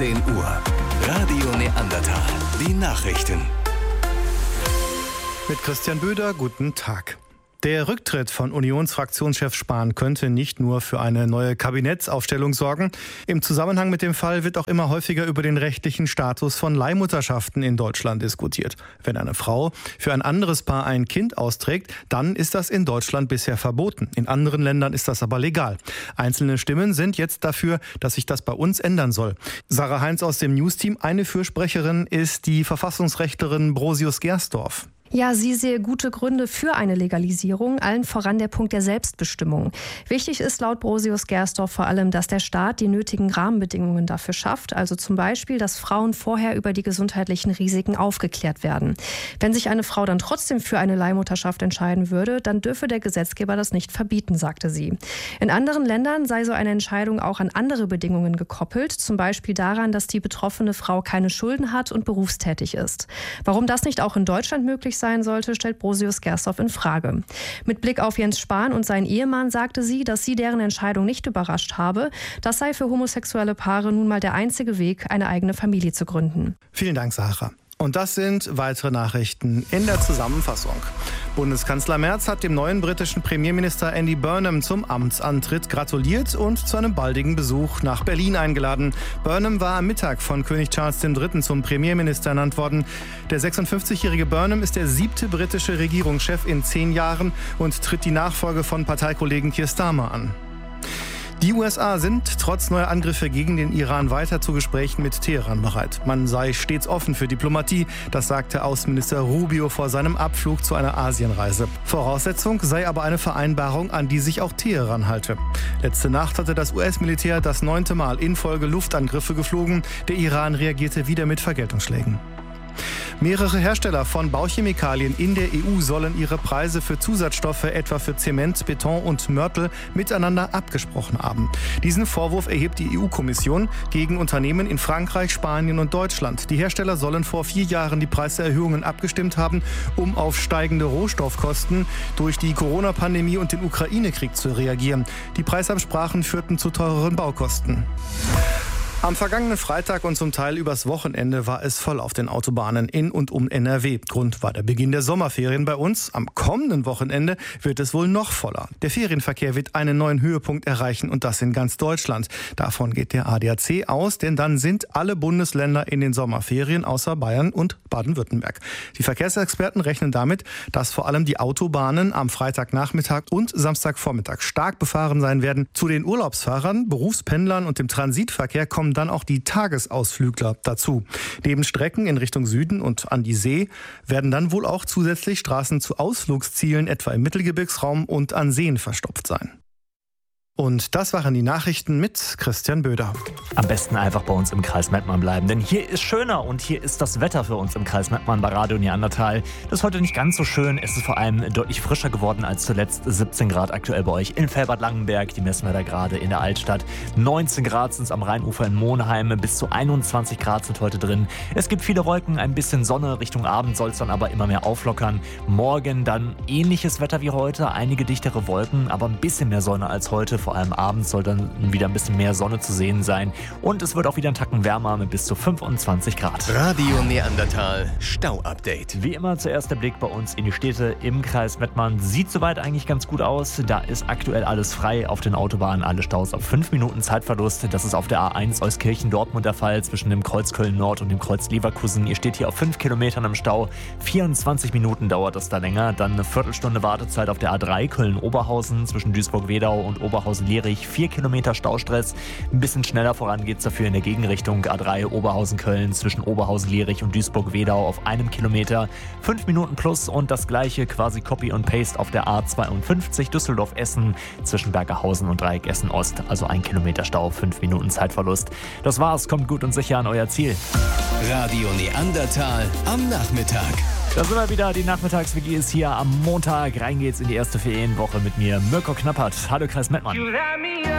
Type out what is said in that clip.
10 Uhr. Radio Neandertal. Die Nachrichten. Mit Christian Böder, guten Tag. Der Rücktritt von Unionsfraktionschef Spahn könnte nicht nur für eine neue Kabinettsaufstellung sorgen. Im Zusammenhang mit dem Fall wird auch immer häufiger über den rechtlichen Status von Leihmutterschaften in Deutschland diskutiert. Wenn eine Frau für ein anderes Paar ein Kind austrägt, dann ist das in Deutschland bisher verboten. In anderen Ländern ist das aber legal. Einzelne Stimmen sind jetzt dafür, dass sich das bei uns ändern soll. Sarah Heinz aus dem News-Team. Eine Fürsprecherin ist die Verfassungsrechtlerin Brosius Gersdorf. Ja, sie sehe gute Gründe für eine Legalisierung, allen voran der Punkt der Selbstbestimmung. Wichtig ist laut Brosius Gersdorf vor allem, dass der Staat die nötigen Rahmenbedingungen dafür schafft, also zum Beispiel, dass Frauen vorher über die gesundheitlichen Risiken aufgeklärt werden. Wenn sich eine Frau dann trotzdem für eine Leihmutterschaft entscheiden würde, dann dürfe der Gesetzgeber das nicht verbieten, sagte sie. In anderen Ländern sei so eine Entscheidung auch an andere Bedingungen gekoppelt, zum Beispiel daran, dass die betroffene Frau keine Schulden hat und berufstätig ist. Warum das nicht auch in Deutschland möglich sein sollte, stellt Brosius Gersdorf in Frage. Mit Blick auf Jens Spahn und seinen Ehemann sagte sie, dass sie deren Entscheidung nicht überrascht habe. Das sei für homosexuelle Paare nun mal der einzige Weg, eine eigene Familie zu gründen. Vielen Dank, Sarah. Und das sind weitere Nachrichten in der Zusammenfassung. Bundeskanzler Merz hat dem neuen britischen Premierminister Andy Burnham zum Amtsantritt gratuliert und zu einem baldigen Besuch nach Berlin eingeladen. Burnham war am Mittag von König Charles III. Zum Premierminister ernannt worden. Der 56-jährige Burnham ist der 7. britische Regierungschef in 10 Jahren und tritt die Nachfolge von Parteikollegen Keir Starmer an. Die USA sind trotz neuer Angriffe gegen den Iran weiter zu Gesprächen mit Teheran bereit. Man sei stets offen für Diplomatie, das sagte Außenminister Rubio vor seinem Abflug zu einer Asienreise. Voraussetzung sei aber eine Vereinbarung, an die sich auch Teheran halte. Letzte Nacht hatte das US-Militär das 9. Mal in Folge Luftangriffe geflogen. Der Iran reagierte wieder mit Vergeltungsschlägen. Mehrere Hersteller von Bauchemikalien in der EU sollen ihre Preise für Zusatzstoffe, etwa für Zement, Beton und Mörtel, miteinander abgesprochen haben. Diesen Vorwurf erhebt die EU-Kommission gegen Unternehmen in Frankreich, Spanien und Deutschland. Die Hersteller sollen vor 4 Jahren die Preiserhöhungen abgestimmt haben, um auf steigende Rohstoffkosten durch die Corona-Pandemie und den Ukraine-Krieg zu reagieren. Die Preisabsprachen führten zu teureren Baukosten. Am vergangenen Freitag und zum Teil übers Wochenende war es voll auf den Autobahnen in und um NRW. Grund war der Beginn der Sommerferien bei uns. Am kommenden Wochenende wird es wohl noch voller. Der Ferienverkehr wird einen neuen Höhepunkt erreichen und das in ganz Deutschland. Davon geht der ADAC aus, denn dann sind alle Bundesländer in den Sommerferien außer Bayern und Baden-Württemberg. Die Verkehrsexperten rechnen damit, dass vor allem die Autobahnen am Freitagnachmittag und Samstagvormittag stark befahren sein werden. Zu den Urlaubsfahrern, Berufspendlern und dem Transitverkehr kommen dann auch die Tagesausflügler dazu. Neben Strecken in Richtung Süden und an die See werden dann wohl auch zusätzlich Straßen zu Ausflugszielen, etwa im Mittelgebirgsraum und an Seen verstopft sein. Und das waren die Nachrichten mit Christian Böder. Am besten einfach bei uns im Kreis Mettmann bleiben, denn hier ist schöner und hier ist das Wetter für uns im Kreis Mettmann bei Radio Neandertal. Das ist heute nicht ganz so schön, es ist vor allem deutlich frischer geworden als zuletzt. 17 Grad aktuell bei euch in Felbert-Langenberg, die messen wir da gerade in der Altstadt. 19 Grad sind es am Rheinufer in Monheim, bis zu 21 Grad sind heute drin. Es gibt viele Wolken, ein bisschen Sonne, Richtung Abend soll es dann aber immer mehr auflockern. Morgen dann ähnliches Wetter wie heute, einige dichtere Wolken, aber ein bisschen mehr Sonne als heute. Vor allem abends soll dann wieder ein bisschen mehr Sonne zu sehen sein. Und es wird auch wieder einen Tacken wärmer mit bis zu 25 Grad. Radio Neandertal Stau-Update. Wie immer zuerst der Blick bei uns in die Städte im Kreis Mettmann. Sieht soweit eigentlich ganz gut aus. Da ist aktuell alles frei auf den Autobahnen. Alle Staus auf 5 Minuten Zeitverlust. Das ist auf der A1 Euskirchen-Dortmund der Fall zwischen dem Kreuz Köln-Nord und dem Kreuz Leverkusen. Ihr steht hier auf 5 Kilometern im Stau. 24 Minuten dauert das da länger. Dann eine Viertelstunde Wartezeit auf der A3 Köln-Oberhausen zwischen Duisburg-Wedau und Oberhausen-Lierich. 4 Kilometer Staustress. Ein bisschen schneller voran geht es dafür in der Gegenrichtung. A3 Oberhausen-Köln zwischen Oberhausen-Lierich und Duisburg-Wedau auf 1 Kilometer. 5 Minuten plus und das gleiche quasi Copy und Paste auf der A52 Düsseldorf-Essen zwischen Bergerhausen und Dreieck Essen-Ost. Also 1 Kilometer Stau, 5 Minuten Zeitverlust. Das war's. Kommt gut und sicher an euer Ziel. Radio Neandertal am Nachmittag. Da sind wir wieder. Die Nachmittags-WG ist hier am Montag. Rein geht's in die erste Ferienwoche mit mir, Mirko Knappert. Hallo Kreis Mettmann.